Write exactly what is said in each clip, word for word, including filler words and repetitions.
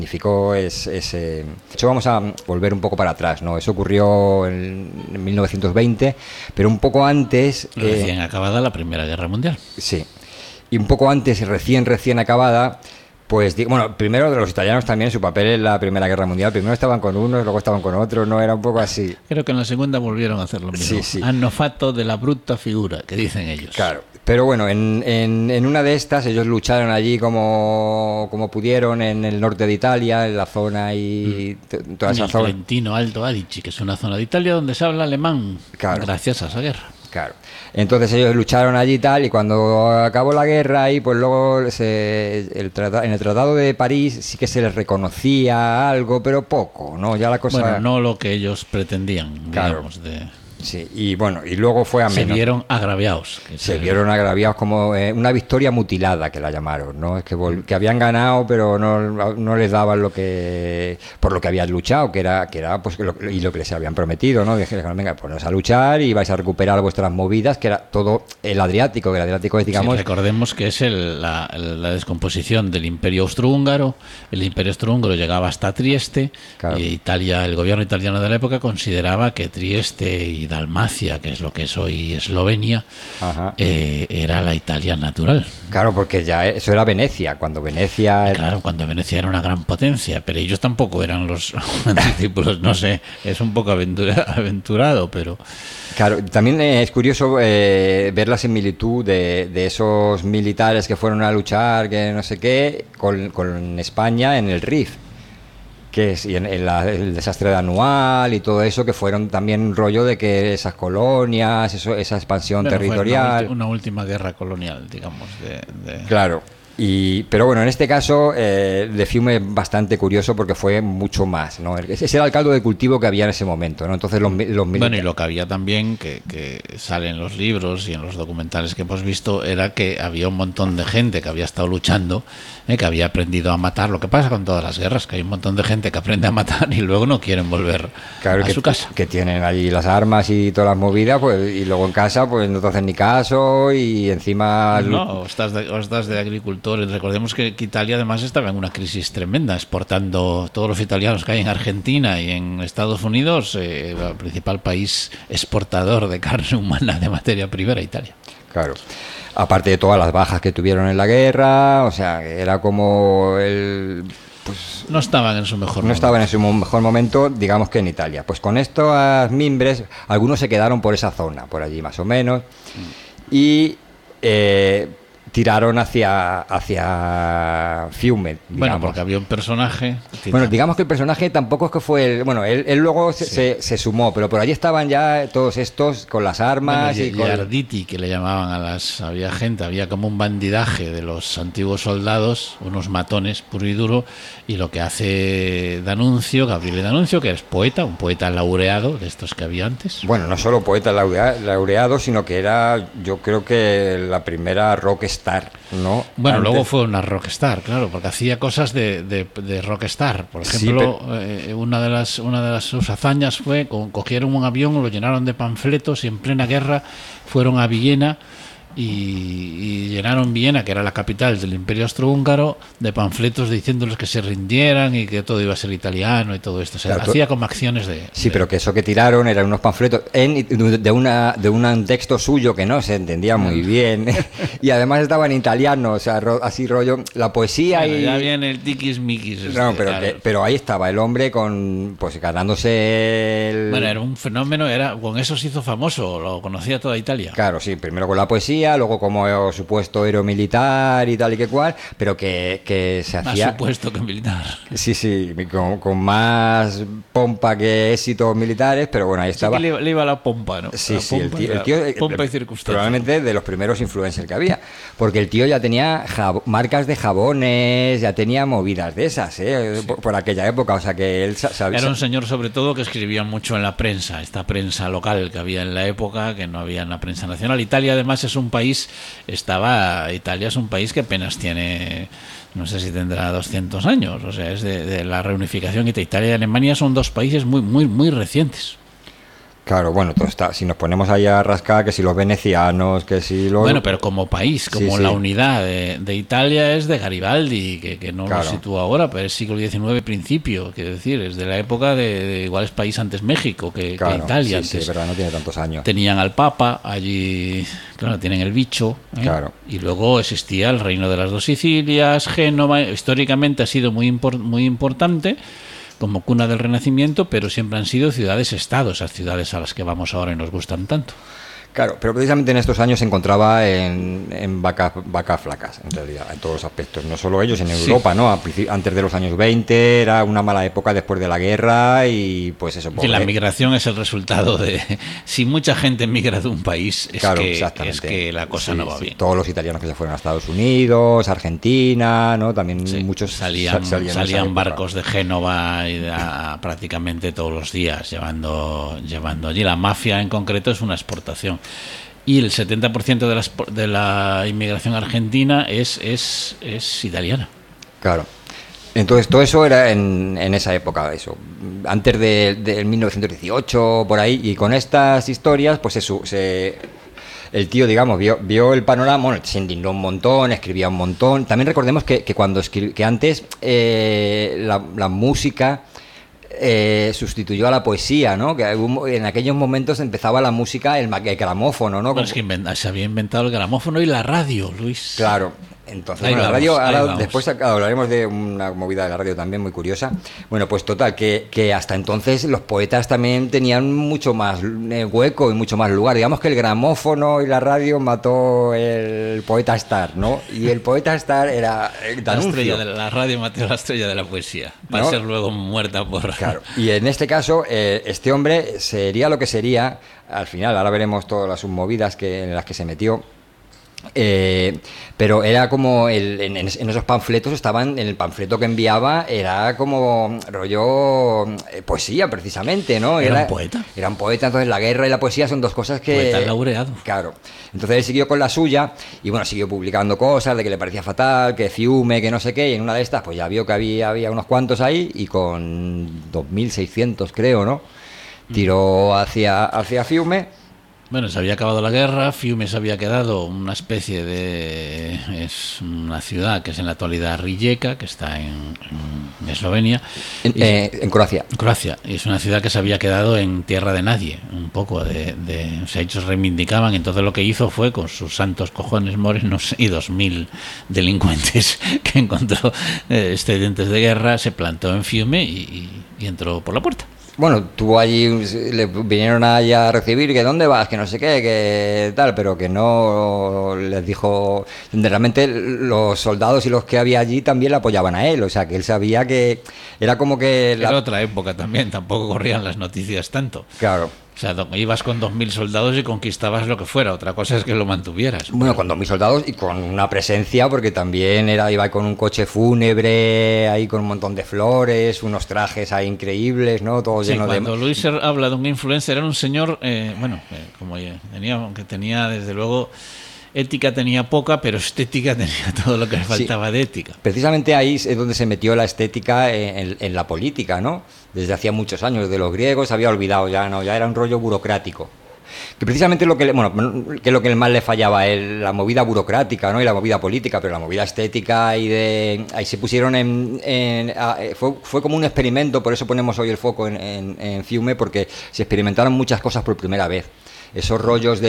significó es, es eh, de hecho, vamos a volver un poco para atrás, ¿no? Eso ocurrió en, en mil novecientos veinte, pero un poco antes... Recién eh, acabada la Primera Guerra Mundial. Sí, y un poco antes, recién, recién acabada, pues, bueno, primero los italianos también, su papel en la Primera Guerra Mundial, primero estaban con unos, luego estaban con otros, no era un poco así. Creo que en la segunda volvieron a hacer lo mismo. Sí, sí. Hanno fatto de la brutta figura, que dicen ellos. Claro. Pero bueno, en, en, en una de estas ellos lucharon allí como, como pudieron en el norte de Italia, en la zona y mm. toda esa el zona. Trentino Alto Adige, que es una zona de Italia donde se habla alemán, claro. gracias a esa guerra. Claro. Entonces ellos lucharon allí y tal, y cuando acabó la guerra, y pues luego se, el trata, en el Tratado de París sí que se les reconocía algo, pero poco, ¿no? Ya la cosa... Bueno, no lo que ellos pretendían, claro. digamos, de... Sí, y bueno, y luego fue a menos. Se vieron agraviados. Que se, se vieron agraviados como eh, una victoria mutilada, que la llamaron, ¿no? Es que, vol- que habían ganado, pero no, no les daban lo que por lo que habían luchado, que era que era pues lo, y lo que les habían prometido, ¿no? Dijeron, venga, poneros a luchar y vais a recuperar vuestras movidas, que era todo el Adriático, que el Adriático es, digamos... Sí, recordemos que es el, la, la descomposición del Imperio Austrohúngaro. El Imperio Austrohúngaro llegaba hasta Trieste, claro. Y Italia, el gobierno italiano de la época consideraba que Trieste y Dalmacia, que es lo que es hoy Eslovenia, eh, era la Italia natural. Claro, porque ya eso era Venecia, cuando Venecia... Era... Claro, cuando Venecia era una gran potencia, pero ellos tampoco eran los discípulos, no sé, es un poco aventura, aventurado, pero... Claro, también es curioso eh, ver la similitud de, de esos militares que fueron a luchar, que no sé qué, con, con España en el Rif. Que es y en, en la, el desastre de Anual y todo eso, que fueron también un rollo de que esas colonias, eso, esa expansión bueno, territorial. Fue una, una última guerra colonial, digamos. De, de... Claro. Y, pero bueno, en este caso, eh, de Fiume es bastante curioso porque fue mucho más, ¿no? Ese era el caldo de cultivo que había en ese momento, ¿no? Entonces los, los Bueno, y lo que había también, que, que sale en los libros y en los documentales que hemos visto, era que había un montón de gente que había estado luchando, eh, que había aprendido a matar. Lo que pasa con todas las guerras, que hay un montón de gente que aprende a matar y luego no quieren volver claro, a que, su casa. Que tienen allí las armas y todas las movidas, pues, y luego en casa pues no te hacen ni caso y encima... No, o estás de, o estás de agricultores. Recordemos que que Italia además estaba en una crisis tremenda, exportando todos los italianos que hay en Argentina y en Estados Unidos, eh, el principal país exportador de carne humana de materia prima era Italia. Claro. Aparte de todas las bajas que tuvieron en la guerra, o sea, era como el... Pues, no estaban en su mejor no momento. estaban en su mejor momento, digamos que en Italia. Pues con estos mimbres, algunos se quedaron por esa zona, por allí más o menos, mm. y... Eh, tiraron hacia hacia Fiume, digamos. Bueno, porque había un personaje... Bueno, digamos que el personaje tampoco es que fue... El, bueno, él, él luego se, sí. se, se sumó, pero por allí estaban ya todos estos con las armas... Bueno, y, y con... y Arditi, que le llamaban a las... Había gente, había como un bandidaje de los antiguos soldados, unos matones puro y duro, y lo que hace D'Annunzio, Gabriele D'Annunzio, que es poeta, un poeta laureado de estos que había antes. Bueno, no solo poeta laureado, sino que era, yo creo que la primera rockstar. ¿No? Bueno, Antes... luego fue una rockstar, claro, porque hacía cosas de, de, de rockstar. Por ejemplo, sí, pero... eh, una de las una de las sus hazañas fue con, cogieron un avión, lo llenaron de panfletos y en plena guerra fueron a Viena y, y llenaron Viena, que era la capital del Imperio Austrohúngaro, de panfletos diciéndoles que se rindieran y que todo iba a ser italiano y todo esto. O sea, claro, hacía como acciones de... Sí, de... pero que eso que tiraron eran unos panfletos en, de una de un texto suyo que no se entendía muy bien y además estaba en italiano, o sea, ro, así rollo, la poesía bueno, y... ya viene el tiquismiquis. Este, no, pero, claro. que, pero ahí estaba el hombre con, pues ganándose el... Bueno, era un fenómeno, era con eso se hizo famoso, lo conocía toda Italia. Claro, sí, primero con la poesía, luego como supuesto héroe militar y tal y que cual, pero que, que se hacía... Más supuesto que militar. Sí, sí, con, con más pompa que éxitos militares, pero bueno, ahí estaba... Sí que le, le iba la pompa, ¿no? Sí, la sí, pompa, el tío... El tío pompa y circunstancias. Probablemente de los primeros influencers que había, porque el tío ya tenía jab- marcas de jabones, ya tenía movidas de esas, ¿eh? Sí. Por, por aquella época, o sea que él sabía... Era un señor sobre todo que escribía mucho en la prensa, esta prensa local que había en la época, que no había en la prensa nacional. Italia además es un país... Estaba Italia es un país que apenas tiene, no sé si tendrá doscientos años, o sea, es de, de la reunificación. Italia y Alemania son dos países muy muy muy recientes. Claro, bueno, todo está, si nos ponemos ahí a rascar, que si los venecianos, que si los... Bueno, pero como país, como sí, la sí. unidad de, de Italia es de Garibaldi, que, que no Claro. lo sitúa ahora, pero es siglo diecinueve principio, quiero decir, es de la época de, de igual es país antes México que, Claro, que Italia. sí, sí, antes es verdad, no tiene tantos años. tenían al Papa, allí, claro, tienen el bicho, ¿eh? Claro. Y luego existía el Reino de las Dos Sicilias, Génova, históricamente ha sido muy, impor- muy importante como cuna del Renacimiento, pero siempre han sido ciudades-estado, esas ciudades a las que vamos ahora y nos gustan tanto. Claro, pero precisamente en estos años se encontraba en, en vacas vacas flacas, en realidad, en todos los aspectos. No solo ellos, en Sí. Europa, ¿no? A principi- Antes de los años veinte era una mala época después de la guerra y pues eso. Y la pobre- migración es el resultado de... Si mucha gente migra de un país, es, Claro, que, exactamente. es que la cosa Sí, no va sí. bien. Todos los italianos que se fueron a Estados Unidos, Argentina, ¿no? También Sí, muchos salían, sa- salían en esa salían época. barcos de Génova y de- a- prácticamente todos los días llevando, llevando allí. La mafia en concreto es una exportación. Y el setenta por ciento de la, expo- de la inmigración argentina es, es, es italiana. Claro. Entonces todo eso era en, en esa época, eso, antes de, de mil novecientos dieciocho, por ahí, y con estas historias, pues eso, se, el tío, digamos, vio, vio el panorama, bueno, se indignó un montón, escribía un montón. También recordemos que, que cuando escri- que antes eh, la, la música eh, sustituyó a la poesía, ¿no? Que hubo- en aquellos momentos empezaba la música, el, ma- el gramófono, ¿no? Bueno, es que inventa- se había inventado el gramófono y la radio, Luis. Claro, entonces Ahí bueno, la vamos, radio, ahí ahora vamos. después hablaremos de una movida de la radio también muy curiosa. Bueno, pues total, que, que hasta entonces los poetas también tenían mucho más eh, hueco y mucho más lugar. Digamos que el gramófono y la radio mató el poeta Star, ¿no? Y el poeta Star era eh, La D'Annunzio. estrella de la, la radio mató la estrella de la poesía. Va ¿No? a ser luego muerta por... Claro, y en este caso, eh, este hombre sería lo que sería, al final, ahora veremos todas las submovidas que, en las que se metió, eh, pero era como, el, en, en esos panfletos estaban, en el panfleto que enviaba era como rollo eh, poesía, precisamente, ¿no? Era un poeta. Era un poeta, entonces la guerra y la poesía son dos cosas que... Poeta laureado. Claro. Entonces él siguió con la suya y bueno, siguió publicando cosas de que le parecía fatal, que Fiume, que no sé qué, y en una de estas pues ya vio que había, había unos cuantos ahí y con dos mil seiscientos creo, ¿no? Tiró hacia, hacia Fiume. Bueno, se había acabado la guerra, Fiume se había quedado una especie de... Es una ciudad que es en la actualidad Rijeka, que está en, en Eslovenia. En, Y- eh, en Croacia. Croacia, y es una ciudad que se había quedado en tierra de nadie, un poco de, de o sea, ellos reivindicaban, entonces lo que hizo fue con sus santos cojones morenos y dos mil delincuentes que encontró eh, excedentes de guerra, se plantó en Fiume y, y- y entró por la puerta. Bueno, tuvo allí, le vinieron allá a recibir, que dónde vas, que no sé qué, que tal, pero que no les dijo, realmente los soldados y los que había allí también le apoyaban a él, o sea, que él sabía que era como que... Era otra época también, tampoco corrían las noticias tanto. Claro. O sea, do- ibas con dos mil soldados y conquistabas lo que fuera, otra cosa es que lo mantuvieras. Bueno, con dos mil soldados y con una presencia, porque también era iba con un coche fúnebre, ahí con un montón de flores, unos trajes ahí increíbles, ¿no? Todo Sí, lleno cuando de... Luis er- habla de un influencer, era un señor, eh, bueno, eh, como ya tenía, aunque tenía desde luego ética tenía poca, pero estética tenía todo lo que le faltaba de ética. Precisamente ahí es donde se metió la estética en, en la política, ¿no? Desde hacía muchos años, de los griegos se había olvidado ya, ¿no? Ya era un rollo burocrático. Que precisamente lo que le, bueno, que es lo que más le fallaba a él, la movida burocrática, ¿no? Y la movida política, pero la movida estética y de ahí se pusieron en, en a, fue, fue como un experimento, por eso ponemos hoy el foco en, en, en Fiume, porque se experimentaron muchas cosas por primera vez. Esos rollos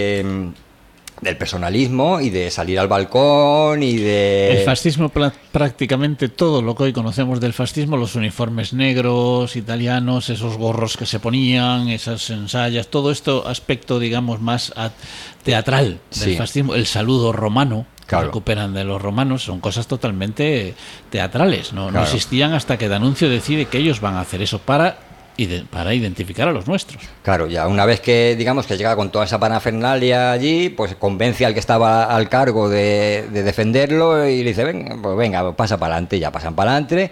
de del personalismo y de salir al balcón y de... El fascismo, pla- prácticamente todo lo que hoy conocemos del fascismo, los uniformes negros italianos, esos gorros que se ponían, esas ensayas, todo esto aspecto, digamos, más a- teatral del Sí. fascismo, el saludo romano, que Claro. recuperan de los romanos, son cosas totalmente teatrales, no, no Claro. existían hasta que D'Annunzio decide que ellos van a hacer eso para... Y de- para identificar a los nuestros. Claro, ya una vez que digamos que llega con toda esa parafernalia allí, pues convence al que estaba al cargo de, de defenderlo y le dice, venga, pues venga, pasa para adelante, ya pasan para adelante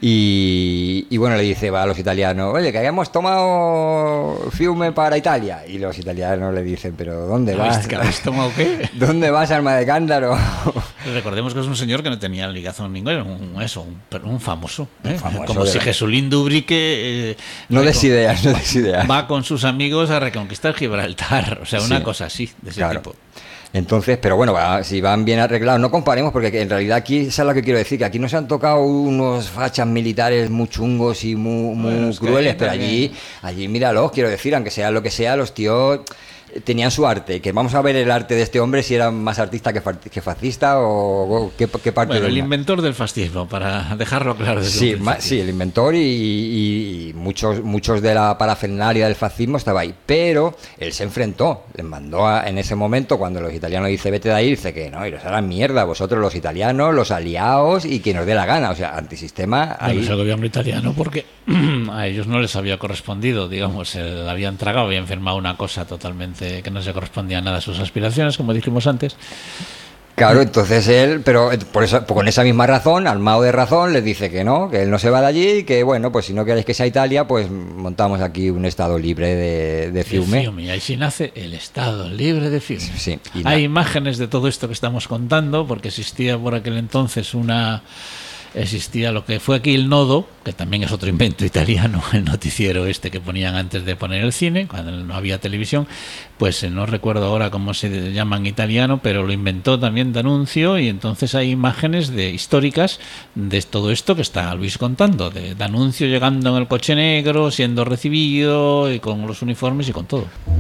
Y, y bueno, le dice va a los italianos, oye, que habíamos tomado fiume para Italia. Y los italianos le dicen, pero ¿dónde vas? ¿Que habéis tomado qué? ¿Dónde vas, alma de cántaro? Recordemos que es un señor que no tenía ligazón ninguna, un, eso, un, un famoso. ¿eh? Un famoso Como si Jesulín Dubrique... Eh, no des ideas, no des ideas. Va con sus amigos a reconquistar Gibraltar, o sea, una sí, cosa así, de ese claro. tipo. Entonces, pero bueno, va, si van bien arreglados, no comparemos, porque en realidad aquí, eso es lo que quiero decir, que aquí nos han tocado unos fachas militares muy chungos y muy, muy bueno, crueles, pero allí, allí míralos, quiero decir, aunque sea lo que sea, los tíos tenían su arte, que vamos a ver el arte de este hombre, si era más artista que, que fascista o, o qué, qué parte bueno, de el inventor del fascismo, para dejarlo claro desde sí, un ma, sí, el inventor y, y, y muchos muchos de la parafernalia del fascismo estaba ahí, pero él se enfrentó, les mandó a, en ese momento cuando los italianos dicen vete de ahí, dice que no, iros a la mierda, vosotros los italianos, los aliados y quien os dé la gana, o sea, antisistema ahí. No es el gobierno italiano porque a ellos no les había correspondido, digamos, el, habían tragado, habían firmado una cosa totalmente que no se correspondía a nada a sus aspiraciones, como dijimos antes. Claro, entonces él, pero por eso, con esa misma razón, armado de razón, les dice que no, que él no se va de allí y que, bueno, pues si no queréis que sea Italia, pues montamos aquí un estado libre de, de Fiume. De Fiume. Y ahí sí nace el estado libre de Fiume. Sí, Hay na- imágenes de todo esto que estamos contando, porque existía por aquel entonces una... existía lo que fue aquí el Nodo, que también es otro invento italiano, el noticiero este que ponían antes de poner el cine, cuando no había televisión, pues no recuerdo ahora cómo se llama en italiano, pero lo inventó también D'Annunzio, y entonces hay imágenes de históricas de todo esto que está Luis contando, de D'Annunzio llegando en el coche negro, siendo recibido, y con los uniformes y con todo.